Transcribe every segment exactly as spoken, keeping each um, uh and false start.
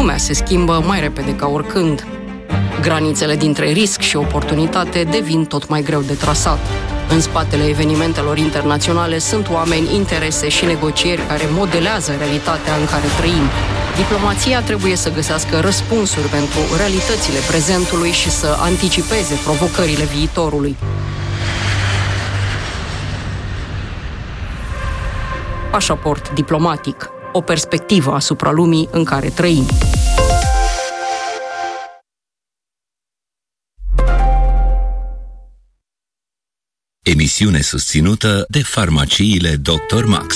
Lumea se schimbă mai repede ca oricând. Granițele dintre risc și oportunitate devin tot mai greu de trasat. În spatele evenimentelor internaționale sunt oameni, interese și negocieri care modelează realitatea în care trăim. Diplomația trebuie să găsească răspunsuri pentru realitățile prezentului și să anticipeze provocările viitorului. Pașaport diplomatic. O perspectivă asupra lumii în care trăim. Emisiune susținută de farmaciile doctor Max.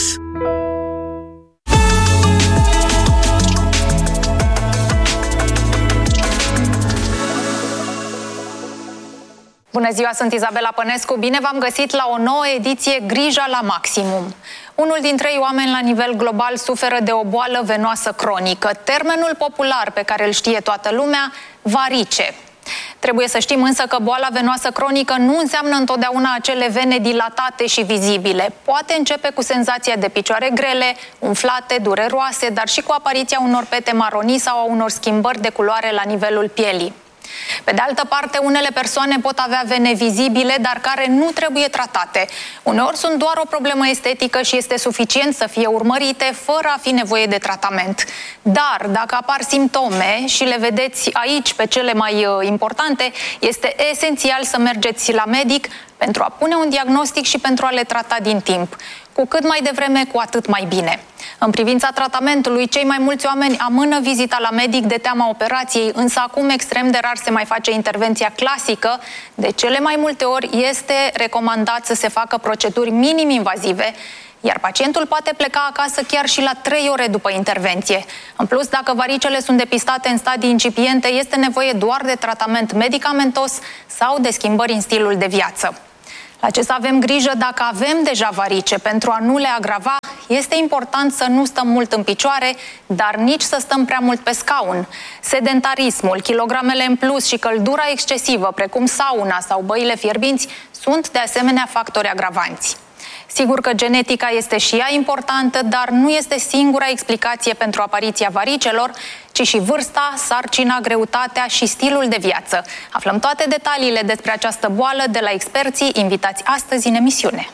Bună ziua, sunt Izabela Pănescu. Bine v-am găsit la o nouă ediție Grija la maximum. Unul din trei oameni la nivel global suferă de o boală venoasă cronică. Termenul popular pe care îl știe toată lumea, varice. Trebuie să știm însă că boala venoasă cronică nu înseamnă întotdeauna acele vene dilatate și vizibile. Poate începe cu senzația de picioare grele, umflate, dureroase, dar și cu apariția unor pete maronii sau a unor schimbări de culoare la nivelul pielii. Pe de altă parte, unele persoane pot avea vene vizibile, dar care nu trebuie tratate. Uneori sunt doar o problemă estetică și este suficient să fie urmărite, fără a fi nevoie de tratament. Dar, dacă apar simptome și le vedeți aici pe cele mai importante, este esențial să mergeți la medic pentru a pune un diagnostic și pentru a le trata din timp. Cu cât mai devreme, cu atât mai bine. În privința tratamentului, cei mai mulți oameni amână vizita la medic de teama operației, însă acum extrem de rar se mai face intervenția clasică. De cele mai multe ori este recomandat să se facă proceduri minim-invazive, iar pacientul poate pleca acasă chiar și la trei ore după intervenție. În plus, dacă varicele sunt depistate în stadii incipiente, este nevoie doar de tratament medicamentos sau de schimbări în stilul de viață. La ce să avem grijă dacă avem deja varice? Pentru a nu le agrava, este important să nu stăm mult în picioare, dar nici să stăm prea mult pe scaun. Sedentarismul, kilogramele în plus și căldura excesivă, precum sauna sau băile fierbinți, sunt de asemenea factori agravanți. Sigur că genetica este și ea importantă, dar nu este singura explicație pentru apariția varicelor, ci și vârsta, sarcina, greutatea și stilul de viață. Aflăm toate detaliile despre această boală de la experții invitați astăzi în emisiune.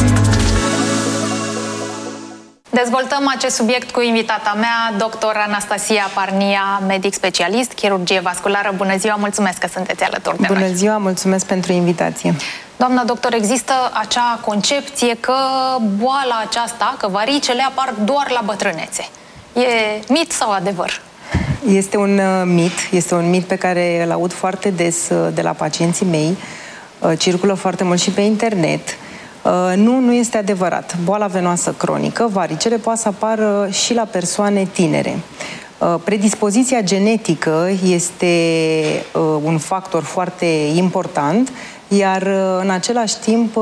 Dezvoltăm acest subiect cu invitata mea, doctor Anastasia Parnia, medic specialist, chirurgie vasculară. Bună ziua, mulțumesc că sunteți alături de noi. Bună ziua, mulțumesc pentru invitație. Doamna doctor, există acea concepție că boala aceasta, că varicele apar doar la bătrânețe. E mit sau adevăr? Este un uh, mit, este un mit pe care îl aud foarte des uh, de la pacienții mei, uh, circulă foarte mult și pe internet. Uh, nu, nu este adevărat. Boala venoasă cronică, varicele, poate să apară și la persoane tinere. Uh, predispoziția genetică este uh, un factor foarte important, iar uh, în același timp uh,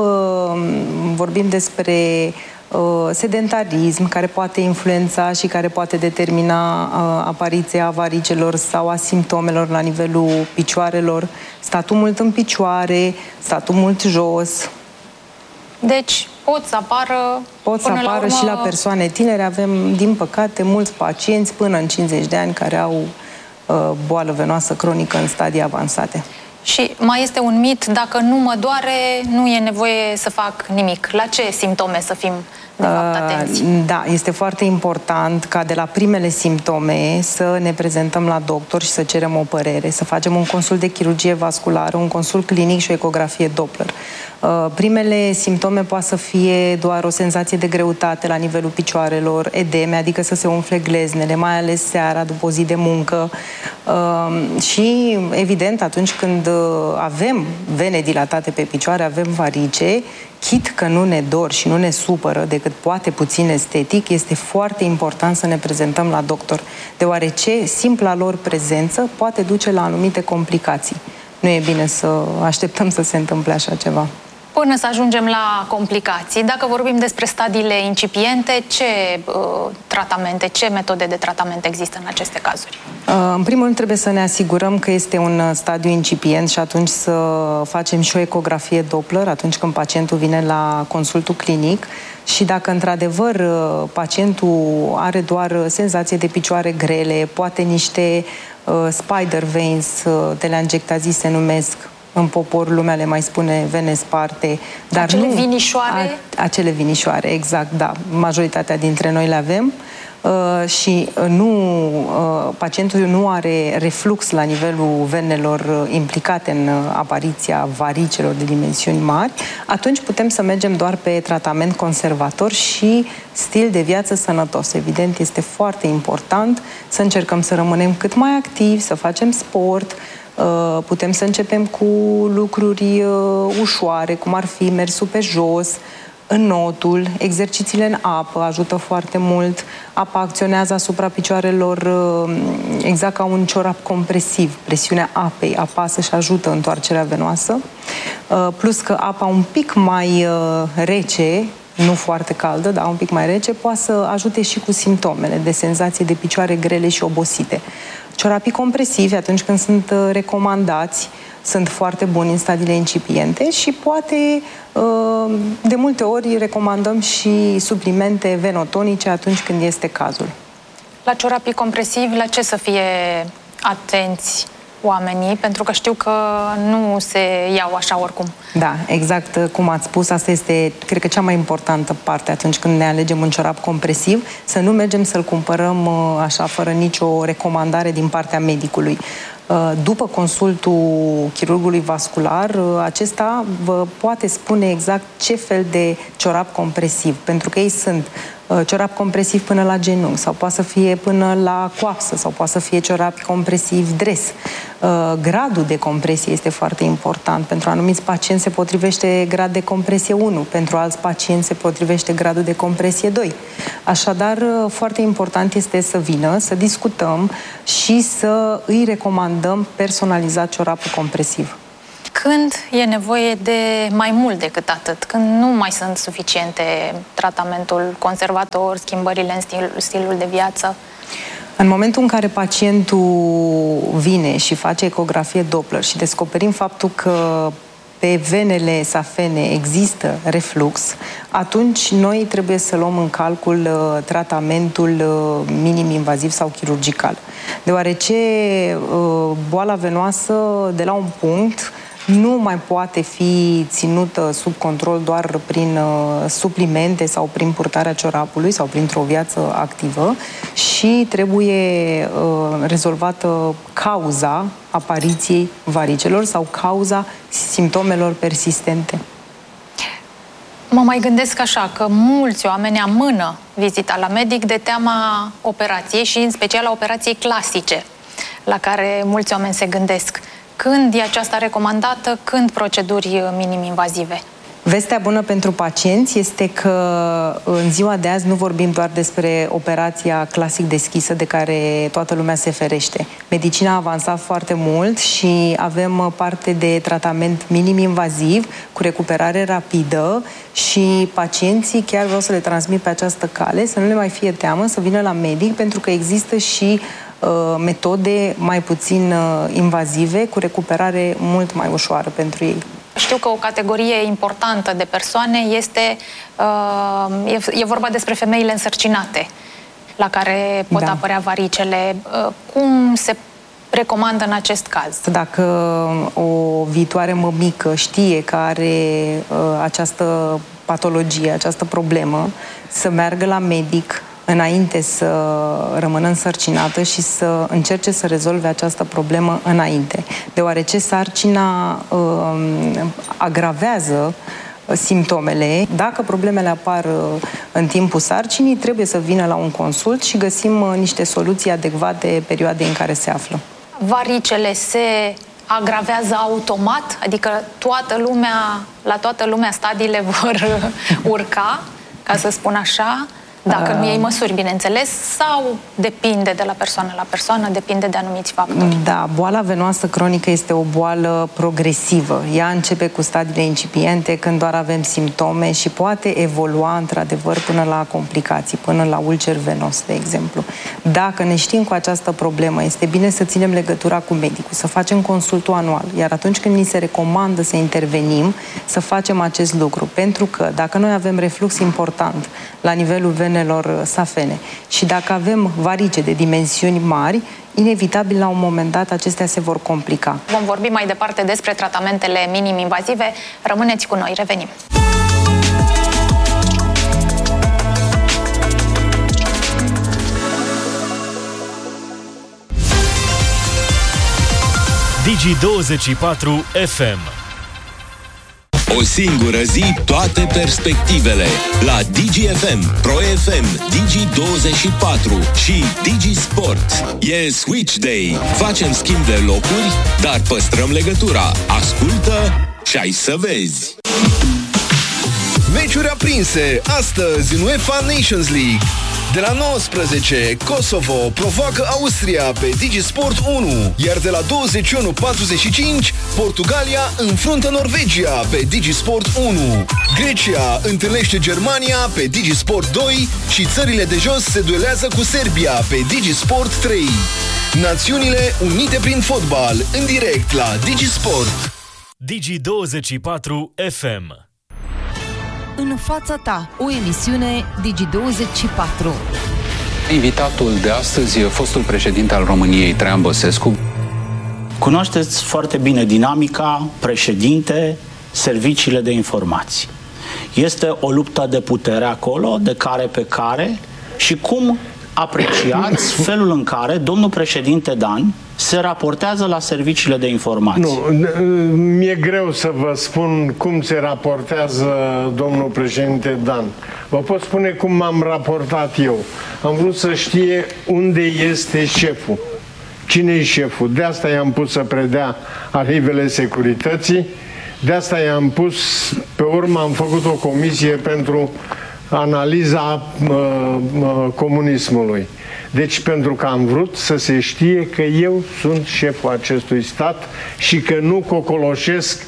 vorbim despre sedentarism, care poate influența și care poate determina uh, apariția varicelor sau a simptomelor la nivelul picioarelor, statul mult în picioare, statul mult jos. Deci pot să apară Pot să apară la urmă... și la persoane tinere. Avem, din păcate, mulți pacienți până în cincizeci de ani care au uh, boală venoasă cronică în stadii avansate. Și mai este un mit, dacă nu mă doare, nu e nevoie să fac nimic. La ce simptome să fim, de fapt, atenți? Uh, da, este foarte important ca de la primele simptome să ne prezentăm la doctor și să cerem o părere, să facem un consult de chirurgie vasculară, un consult clinic și o ecografie Doppler. Uh, primele simptome poate să fie doar o senzație de greutate la nivelul picioarelor, edeme, adică să se umfle gleznele, mai ales seara, după o zi de muncă. Uh, și, evident, atunci când avem vene dilatate pe picioare, avem varice, chit că nu ne dor și nu ne supără decât poate puțin estetic, este foarte important să ne prezentăm la doctor, deoarece simpla lor prezență poate duce la anumite complicații. Nu e bine să așteptăm să se întâmple așa ceva. Până să ajungem la complicații, dacă vorbim despre stadiile incipiente, ce uh, tratamente, ce metode de tratament există în aceste cazuri? Uh, în primul rând trebuie să ne asigurăm că este un stadiu incipient și atunci să facem și o ecografie Doppler atunci când pacientul vine la consultul clinic, Și dacă într-adevăr pacientul are doar senzație de picioare grele, poate niște uh, spider veins, uh, telangiectazii se numesc, în popor lumea le mai spune vene sparte. Dar acele nu, vinișoare? A, acele vinișoare, exact, da. Majoritatea dintre noi le avem. Uh, și nu, uh, pacientul nu are reflux la nivelul venelor uh, implicate în uh, apariția varicelor de dimensiuni mari, atunci putem să mergem doar pe tratament conservator și stil de viață sănătos. Evident, este foarte important să încercăm să rămânem cât mai activi, să facem sport, uh, putem să începem cu lucruri uh, ușoare, cum ar fi mersul pe jos, înnotul, exercițiile în apă ajută foarte mult. Apa acționează asupra picioarelor exact ca un ciorap compresiv. Presiunea apei apasă și ajută întoarcerea venoasă. Plus că apa un pic mai rece, nu foarte caldă, dar un pic mai rece, poate să ajute și cu simptomele de senzație de picioare grele și obosite. Ciorapii compresivi, atunci când sunt recomandați, sunt foarte buni în stadiile incipiente și poate de multe ori recomandăm și suplimente venotonice atunci când este cazul. La ciorapii compresivi, la ce să fie atenți oamenii? Pentru că știu că nu se iau așa oricum. Da, exact cum ați spus, asta este, cred că, cea mai importantă parte atunci când ne alegem un ciorap compresiv, să nu mergem să-l cumpărăm așa, fără nicio recomandare din partea medicului. După consultul chirurgului vascular, acesta vă poate spune exact ce fel de ciorap compresiv, pentru că ei sunt ciorap compresiv până la genunchi, sau poate să fie până la coapsă, sau poate să fie ciorap compresiv dres. Gradul de compresie este foarte important. Pentru anumiți pacienți se potrivește grad de compresie unu, pentru alți pacienți se potrivește gradul de compresie doi. Așadar, foarte important este să vină, să discutăm și să îi recomandăm personalizat ciorapul compresiv. Când e nevoie de mai mult decât atât? Când nu mai sunt suficiente tratamentul conservator, schimbările în stil, stilul de viață? În momentul în care pacientul vine și face ecografie Doppler și descoperim faptul că pe venele safene există reflux, atunci noi trebuie să luăm în calcul uh, tratamentul uh, minim-invaziv sau chirurgical. Deoarece uh, boala venoasă de la un punct nu mai poate fi ținută sub control doar prin uh, suplimente sau prin purtarea ciorapului sau printr-o viață activă și trebuie uh, rezolvată cauza apariției varicelor sau cauza simptomelor persistente. Mă mai gândesc așa, că mulți oameni amână vizita la medic de teama operației și în special a operației clasice, la care mulți oameni se gândesc. Când e aceasta recomandată? Când proceduri minim-invazive? Vestea bună pentru pacienți este că în ziua de azi nu vorbim doar despre operația clasic deschisă de care toată lumea se ferește. Medicina a avansat foarte mult și avem parte de tratament minim-invaziv cu recuperare rapidă și pacienții, chiar vreau să le transmit pe această cale, să nu le mai fie teamă să vină la medic, pentru că există și metode mai puțin invazive, cu recuperare mult mai ușoară pentru ei. Știu că o categorie importantă de persoane este, e, e vorba despre femeile însărcinate, la care pot da. apărea varicele. Cum se recomandă în acest caz? Dacă o viitoare mămică știe că are această patologie, această problemă, să meargă la medic înainte să rămână însărcinată și să încerce să rezolve această problemă înainte. Deoarece sarcina uh, agravează simptomele. Dacă problemele apar în timpul sarcinii, trebuie să vină la un consult și găsim uh, niște soluții adecvate perioadei în care se află. Varicele se agravează automat? Adică toată lumea, la toată lumea stadiile vor urca, ca să spun așa? Dacă uh, nu iei măsuri, bineînțeles, sau depinde de la persoană la persoană, depinde de anumiți factori? Da, boala venoasă cronică este o boală progresivă. Ea începe cu stadiile incipiente, când doar avem simptome și poate evolua, într-adevăr, până la complicații, până la ulcer venos, de exemplu. Dacă ne știm cu această problemă, este bine să ținem legătura cu medicul, să facem consultul anual, iar atunci când ni se recomandă să intervenim, să facem acest lucru. Pentru că dacă noi avem reflux important la nivelul venelor safene și dacă avem varice de dimensiuni mari, inevitabil la un moment dat acestea se vor complica. Vom vorbi mai departe despre tratamentele minim-invazive. Rămâneți cu noi, revenim. Digi douăzeci și patru F M. O singură zi, toate perspectivele. La Digi F M, Pro F M, Digi douăzeci și patru și Digi Sport. E Switch Day. Facem schimb de locuri, dar păstrăm legătura. Ascultă și ai să vezi. Meciuri aprinse astăzi în UEFA Nations League. De la nouăsprezece, Kosovo provoacă Austria pe Digisport unu, iar de la douăzeci și unu patruzeci și cinci, Portugalia înfruntă Norvegia pe Digisport unu. Grecia întâlnește Germania pe Digisport doi și țările de jos se duelează cu Serbia pe Digisport trei. Națiunile unite prin fotbal, în direct la Digisport. Digi douăzeci și patru F M. În fața ta, o emisiune Digi douăzeci și patru. Invitatul de astăzi e fostul președinte al României, Traian Băsescu. Cunoașteți foarte bine dinamica, președinte, serviciile de informații. Este o luptă de putere acolo, de care pe care, și cum apreciați felul în care domnul președinte Dan se raportează la serviciile de informații? Nu, mi-e greu să vă spun cum se raportează domnul președinte Dan. Vă pot spune cum m-am raportat eu. Am vrut să știe unde este șeful. Cine e șeful? De asta i-am pus să predea arhivele securității, de asta i-am pus, pe urmă am făcut o comisie pentru analiza uh, uh, comunismului. Deci pentru că am vrut să se știe că eu sunt șeful acestui stat și că nu cocoloșesc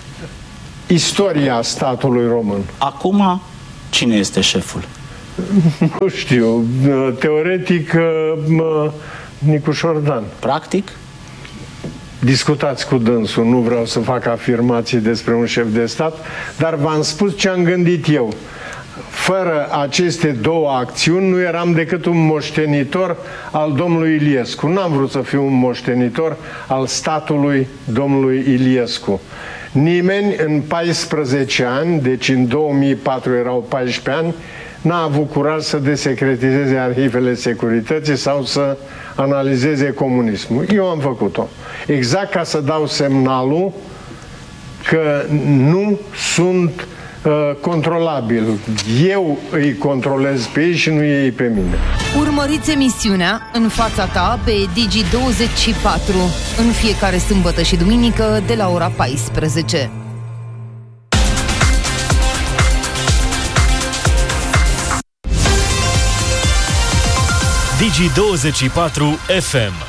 istoria statului român. Acum, cine este șeful? Nu știu. Teoretic, uh, Nicușor Dan. Practic? Discutați cu dânsul, nu vreau să fac afirmații despre un șef de stat, dar v-am spus ce am gândit eu. Fără aceste două acțiuni nu eram decât un moștenitor al domnului Iliescu. N-am vrut să fiu un moștenitor al statului domnului Iliescu. Nimeni în paisprezece ani, deci în două mii patru erau paisprezece ani, n-a avut curaj să desecretizeze arhivele securității sau să analizeze comunismul. Eu am făcut-o. Exact ca să dau semnalul că nu sunt controlabil. Eu îi controlez pe ei și nu ei pe mine. Urmăriți emisiunea În fața ta pe Digi douăzeci și patru în fiecare sâmbătă și duminică de la ora paisprezece. Digi douăzeci și patru F M.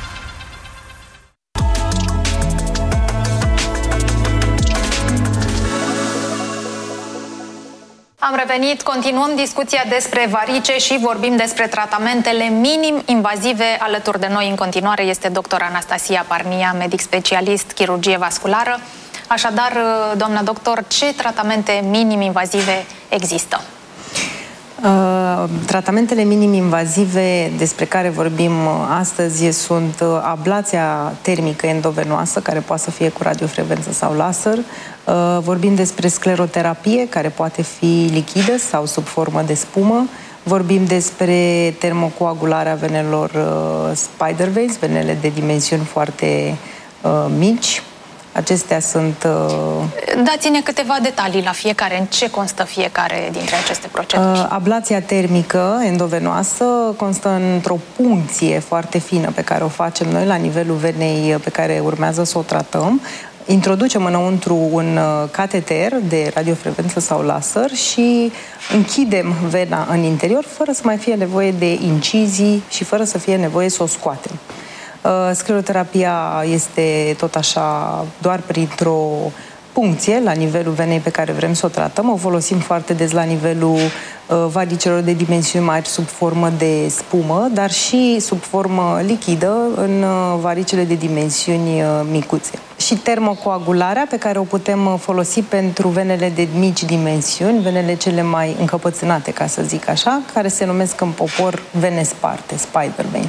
Am revenit, continuăm discuția despre varice și vorbim despre tratamentele minim-invazive. Alături de noi în continuare este doctor Anastasia Parnia, medic specialist, chirurgie vasculară. Așadar, doamna doctor, ce tratamente minim-invazive există? Uh, tratamentele minim-invazive despre care vorbim astăzi sunt ablația termică endovenoasă, care poate să fie cu radiofrecvență sau laser. Uh, vorbim despre scleroterapie, care poate fi lichidă sau sub formă de spumă. Vorbim despre termocoagularea venelor uh, spider veins, venele de dimensiuni foarte uh, mici. Acestea sunt... Uh... Dați-ne câteva detalii la fiecare. În ce constă fiecare dintre aceste proceduri? Uh, ablația termică endovenoasă constă într-o puncție foarte fină pe care o facem noi la nivelul venei pe care urmează să o tratăm. introducem înăuntru un cateter de radiofrecvență sau laser și închidem vena în interior fără să mai fie nevoie de incizii și fără să fie nevoie să o scoatem. Scleroterapia este tot așa doar printr-o puncție la nivelul venei pe care vrem să o tratăm. O folosim foarte des la nivelul uh, varicelor de dimensiuni mari sub formă de spumă, dar și sub formă lichidă în uh, varicele de dimensiuni uh, micuțe. Și termocoagularea pe care o putem folosi pentru venele de mici dimensiuni, venele cele mai încăpățânate, ca să zic așa, care se numesc în popor vene sparte, spider veins.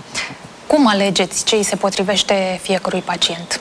Cum alegeți ce îi se potrivește fiecărui pacient?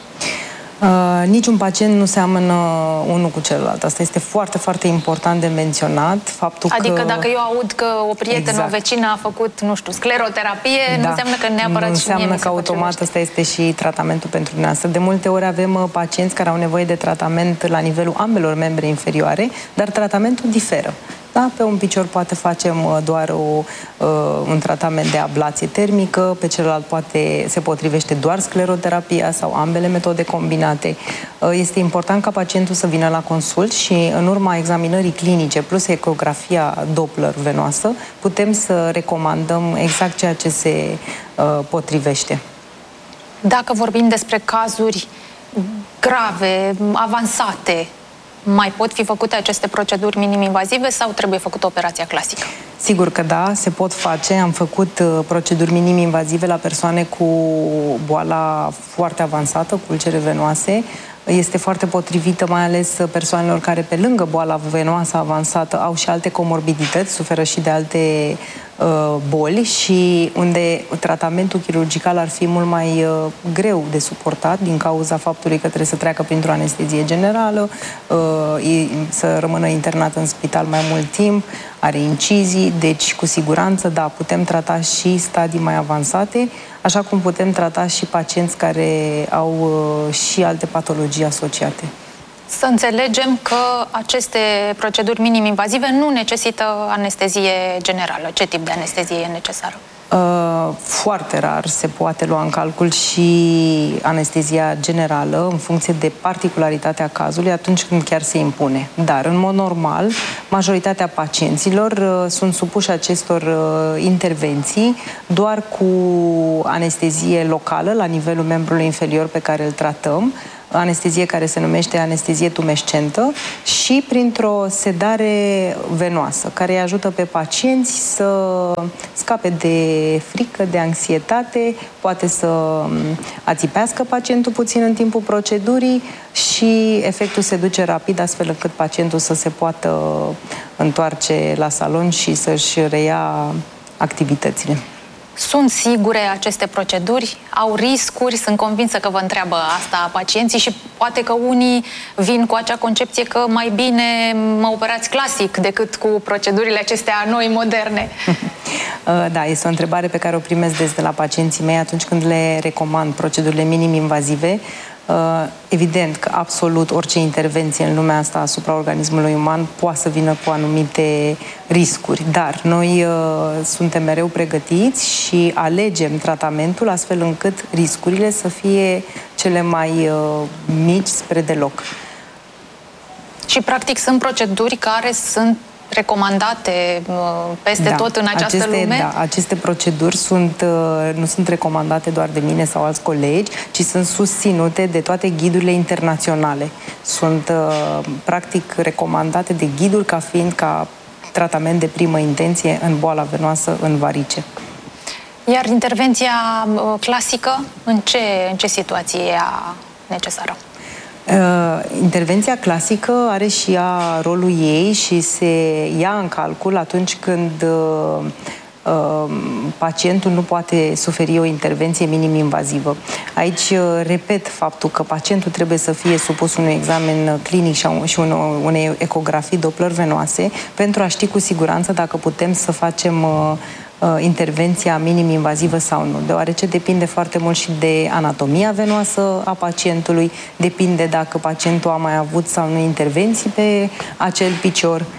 Uh, niciun pacient nu seamănă unul cu celălalt. Asta este foarte, foarte important de menționat. Faptul adică că... dacă eu aud că o prietenă, exact. o vecină a făcut, nu știu, scleroterapie, da. nu înseamnă că neapărat nu și mie înseamnă că automat ăsta este și tratamentul pentru dumneavoastră. De multe ori avem pacienți care au nevoie de tratament la nivelul ambelor membre inferioare, dar tratamentul diferă. Da? Pe un picior poate facem doar o, uh, un tratament de ablație termică, pe celălalt poate se potrivește doar scleroterapia sau ambele metode combinate. Uh, este important ca pacientul să vină la consult și în urma examinării clinice plus ecografia Doppler venoasă putem să recomandăm exact ceea ce se uh, potrivește. Dacă vorbim despre cazuri grave, avansate, mai pot fi făcute aceste proceduri minim-invazive sau trebuie făcută operația clasică? Sigur că da, se pot face. Am făcut uh, proceduri minim-invazive la persoane cu boala foarte avansată, cu ulcere venoase. Este foarte potrivită, mai ales persoanelor care, pe lângă boala venoasă avansată, au și alte comorbidități, suferă și de alte uh, boli și unde tratamentul chirurgical ar fi mult mai uh, greu de suportat din cauza faptului că trebuie să treacă printr-o anestezie generală, uh, să rămână internat în spital mai mult timp, are incizii, deci cu siguranță, da, putem trata și stadii mai avansate, așa cum putem trata și pacienți care au uh, și alte patologii asociate. Să înțelegem că aceste proceduri minim-invazive nu necesită anestezie generală. Ce tip de anestezie e necesară? Uh, foarte rar se poate lua în calcul și anestezia generală în funcție de particularitatea cazului atunci când chiar se impune. Dar, în mod normal, majoritatea pacienților uh, sunt supuși acestor uh, intervenții doar cu anestezie locală la nivelul membrului inferior pe care îl tratăm, anestezie care se numește anestezie tumescentă și printr-o sedare venoasă, care îi ajută pe pacienți să scape de frică, de anxietate, poate să ațipească pacientul puțin în timpul procedurii și efectul se duce rapid, astfel încât pacientul să se poată întoarce la salon și să-și reia activitățile. Sunt sigure aceste proceduri? Au riscuri? Sunt convinsă că vă întreabă asta pacienții și poate că unii vin cu acea concepție că mai bine mă operați clasic decât cu procedurile acestea noi, moderne. Da, este o întrebare pe care o primesc des de la pacienții mei atunci când le recomand procedurile minim-invazive. Evident că absolut orice intervenție în lumea asta asupra organismului uman poate să vină cu anumite riscuri, dar noi uh, suntem mereu pregătiți și alegem tratamentul astfel încât riscurile să fie cele mai uh, mici spre deloc. Și practic sunt proceduri care sunt recomandate peste da, tot în această aceste, lume? Da, aceste proceduri sunt, nu sunt recomandate doar de mine sau alți colegi, ci sunt susținute de toate ghidurile internaționale. Sunt practic recomandate de ghiduri ca fiind ca tratament de primă intenție în boala venoasă în varice. Iar intervenția clasică, în ce, în ce situație e necesară? Uh, intervenția clasică are și ea rolul ei și se ia în calcul atunci când uh, uh, pacientul nu poate suferi o intervenție minim-invazivă. Aici uh, repet faptul că pacientul trebuie să fie supus unui examen clinic și, un, și un, unei ecografii Doppler venoase pentru a ști cu siguranță dacă putem să facem uh, intervenția minim-invazivă sau nu, deoarece depinde foarte mult și de anatomia venoasă a pacientului, depinde dacă pacientul a mai avut sau nu intervenții pe acel picior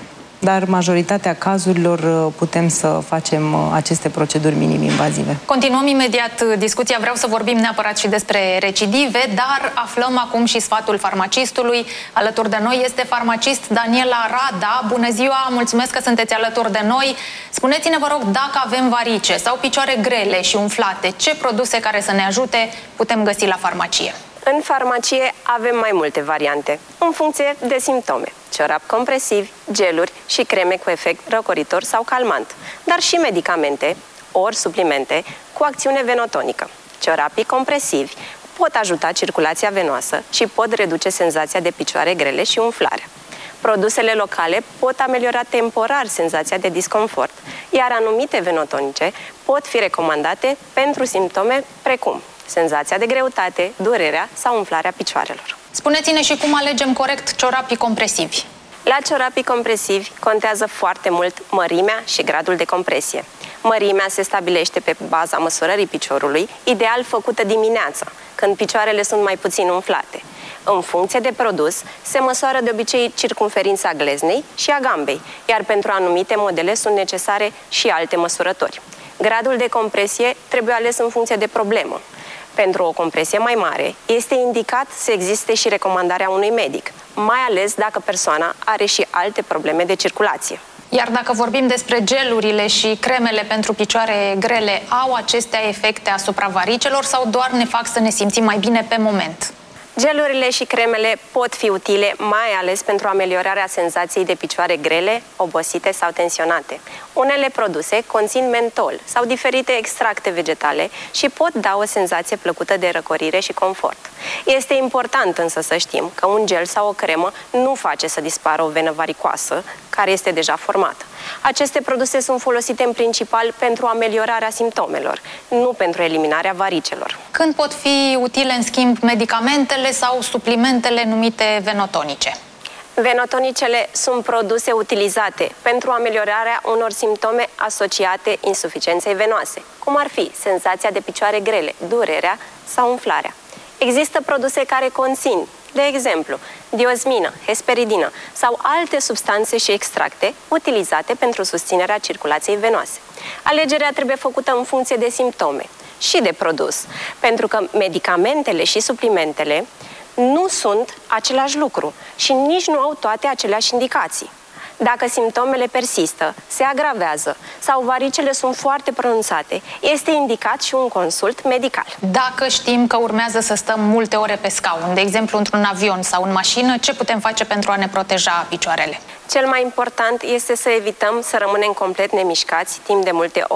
dar majoritatea cazurilor putem să facem aceste proceduri minim-invazive. Continuăm imediat discuția. Vreau să vorbim neapărat și despre recidive, dar aflăm acum și sfatul farmacistului. Alături de noi este farmacist Daniela Rada. Bună ziua, mulțumesc că sunteți alături de noi. Spuneți-ne, vă rog, dacă avem varice sau picioare grele și umflate, ce produse care să ne ajute putem găsi la farmacie? În farmacie avem mai multe variante, în funcție de simptome. Ciorapi compresivi, geluri și creme cu efect răcoritor sau calmant, dar și medicamente ori suplimente cu acțiune venotonică. Ciorapii compresivi pot ajuta circulația venoasă și pot reduce senzația de picioare grele și umflarea. Produsele locale pot ameliora temporar senzația de disconfort, iar anumite venotonice pot fi recomandate pentru simptome precum senzația de greutate, durerea sau umflarea picioarelor. Spuneți-ne și cum alegem corect ciorapii compresivi. La ciorapii compresivi contează foarte mult mărimea și gradul de compresie. Mărimea se stabilește pe baza măsurării piciorului, ideal făcută dimineața, când picioarele sunt mai puțin umflate. În funcție de produs, se măsoară de obicei circumferința gleznei și a gambei, iar pentru anumite modele sunt necesare și alte măsurători. Gradul de compresie trebuie ales în funcție de problemă. Pentru o compresie mai mare, este indicat să existe și recomandarea unui medic, mai ales dacă persoana are și alte probleme de circulație. Iar dacă vorbim despre gelurile și cremele pentru picioare grele, au acestea efecte asupra varicelor sau doar ne fac să ne simțim mai bine pe moment? Gelurile și cremele pot fi utile, mai ales pentru ameliorarea senzației de picioare grele, obosite sau tensionate. Unele produse conțin mentol sau diferite extracte vegetale și pot da o senzație plăcută de răcorire și confort. Este important însă să știm că un gel sau o cremă nu face să dispară o venă varicoasă, care este deja formată. Aceste produse sunt folosite în principal pentru ameliorarea simptomelor, nu pentru eliminarea varicelor. Când pot fi utile, în schimb, medicamentele sau suplimentele numite venotonice? Venotonicele sunt produse utilizate pentru ameliorarea unor simptome asociate insuficienței venoase, cum ar fi senzația de picioare grele, durerea sau umflarea. Există produse care conțin, de exemplu, diosmină, hesperidină sau alte substanțe și extracte utilizate pentru susținerea circulației venoase. Alegerea trebuie făcută în funcție de simptome și de produs, pentru că medicamentele și suplimentele nu sunt același lucru și nici nu au toate aceleași indicații. Dacă simptomele persistă, se agravează sau varicele sunt foarte pronunțate, este indicat și un consult medical. Dacă știm că urmează să stăm multe ore pe scaun, de exemplu într-un avion sau în mașină, ce putem face pentru a ne proteja picioarele? Cel mai important este să evităm să rămânem complet nemișcați timp de multe ore.